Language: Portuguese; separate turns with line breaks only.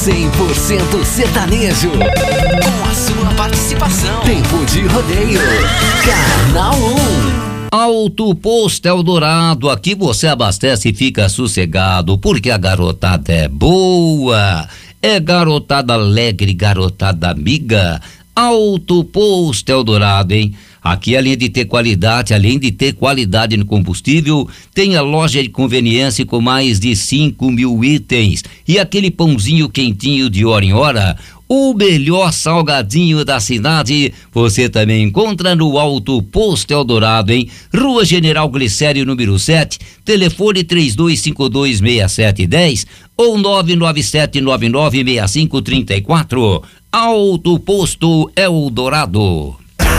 100% sertanejo. Com a sua participação. Tempo de rodeio. Canal 1.
Auto Posto Eldorado, aqui você abastece e fica sossegado, porque a garotada é boa. É garotada alegre, garotada amiga. Auto Posto Eldorado, hein? Aqui, além de ter qualidade no combustível, tem a loja de conveniência com mais de 5.000 itens. E aquele pãozinho quentinho de hora em hora, o melhor salgadinho da cidade, você também encontra no Auto Posto Eldorado, hein? Rua General Glicério, número 7, telefone 32526710 ou 997996534. Auto Posto Eldorado.